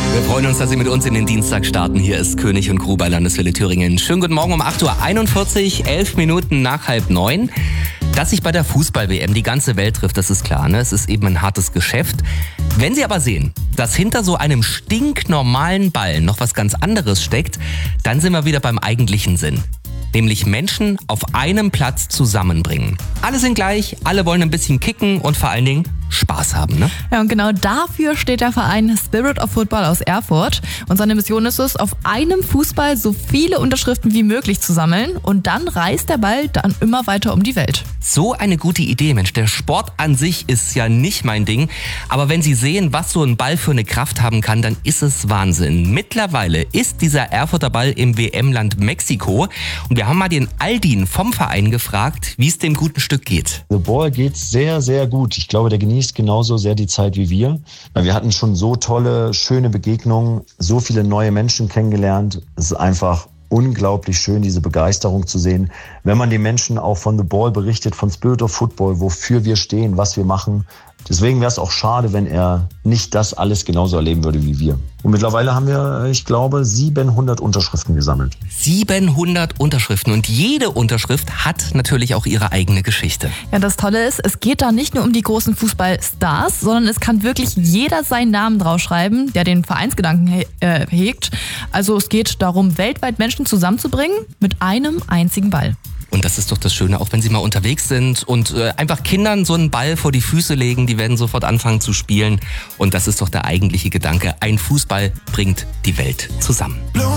Wir freuen uns, dass Sie mit uns in den Dienstag starten. Hier ist König und Crew bei Landeswelle Thüringen. Schönen guten Morgen um 8:41 Uhr, 11 Minuten nach 8:30. Dass sich bei der Fußball-WM die ganze Welt trifft, das ist klar, ne? Es ist eben ein hartes Geschäft. Wenn Sie aber sehen, dass hinter so einem stinknormalen Ball noch was ganz anderes steckt, dann sind wir wieder beim eigentlichen Sinn. Nämlich Menschen auf einem Platz zusammenbringen. Alle sind gleich, alle wollen ein bisschen kicken und vor allen Dingen Spaß haben, ne? Ja, und genau dafür steht der Verein Spirit of Football aus Erfurt. Und seine Mission ist es, auf einem Fußball so viele Unterschriften wie möglich zu sammeln. Und dann reist der Ball dann immer weiter um die Welt. So eine gute Idee, Mensch. Der Sport an sich ist ja nicht mein Ding. Aber wenn Sie sehen, was so ein Ball für eine Kraft haben kann, dann ist es Wahnsinn. Mittlerweile ist dieser Erfurter Ball im WM-Land Mexiko. Und wir haben mal den Aldin vom Verein gefragt, wie es dem guten Stück geht. The Ball geht sehr, sehr gut. Ich glaube, der genießt genauso sehr die Zeit wie wir. Wir hatten schon so tolle, schöne Begegnungen, so viele neue Menschen kennengelernt. Es ist einfach unglaublich schön, diese Begeisterung zu sehen. Wenn man den Menschen auch von The Ball berichtet, von Spirit of Football, wofür wir stehen, was wir machen. Deswegen wäre es auch schade, wenn er nicht das alles genauso erleben würde wie wir. Und mittlerweile haben wir, ich glaube, 700 Unterschriften gesammelt. 700 Unterschriften und jede Unterschrift hat natürlich auch ihre eigene Geschichte. Ja, das Tolle ist, es geht da nicht nur um die großen Fußballstars, sondern es kann wirklich jeder seinen Namen draufschreiben, der den Vereinsgedanken hegt. Also es geht darum, weltweit Menschen zusammenzubringen mit einem einzigen Ball. Und das ist doch das Schöne, auch wenn Sie mal unterwegs sind und einfach Kindern so einen Ball vor die Füße legen, die werden sofort anfangen zu spielen. Und das ist doch der eigentliche Gedanke. Ein Fußball bringt die Welt zusammen.